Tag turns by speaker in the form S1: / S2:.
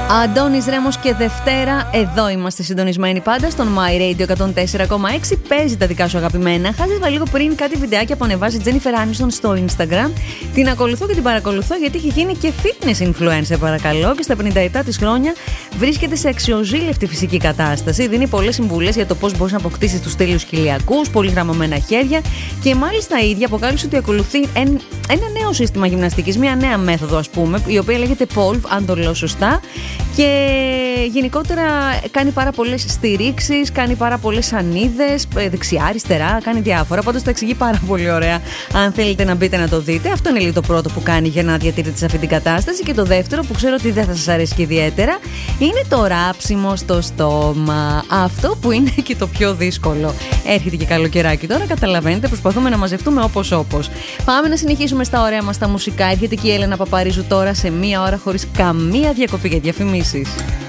S1: Αντώνης Ρέμος και Δευτέρα. Εδώ είμαστε συντονισμένοι πάντα στον My Radio 104,6. Παίζει τα δικά σου αγαπημένα. Χάζευα λίγο πριν κάτι βιντεάκια που ανεβάζει Jennifer Aniston στο Instagram. Την ακολουθώ και την παρακολουθώ γιατί έχει γίνει και fitness influencer, παρακαλώ. Και στα 57 της χρόνια βρίσκεται σε αξιοζήλευτη φυσική κατάσταση. Δίνει πολλές συμβουλές για το πώς μπορείς να αποκτήσεις τους τέλειους κοιλιακούς, πολύ γραμμωμένα χέρια. Και μάλιστα η ίδια αποκάλυψε ότι ακολουθεί ένα νέο σύστημα γυμναστικής, μια νέα μέθοδο, ας πούμε, η οποία λέγεται POLV, αν το λέω σωστά. Και γενικότερα κάνει πάρα πολλές στηρίξεις, κάνει πάρα πολλές σανίδες, δεξιά, αριστερά, κάνει διάφορα. Πάντως τα εξηγεί πάρα πολύ ωραία. Αν θέλετε να μπείτε να το δείτε. Αυτό είναι λίγο το πρώτο που κάνει για να διατηρείτε σε αυτή την κατάσταση. Και το δεύτερο, που ξέρω ότι δεν θα σας αρέσει και ιδιαίτερα, είναι το ράψιμο στο στόμα. Αυτό που είναι και το πιο δύσκολο. Έρχεται και καλοκαιράκι τώρα, καταλαβαίνετε, προσπαθούμε να μαζευτούμε όπως. Πάμε να συνεχίσουμε στα ωραία μας τα μουσικά. Έρχεται και η Έλενα Παπαρίζου τώρα σε μία ώρα χωρίς καμία διακοπή για διαφημίσεις.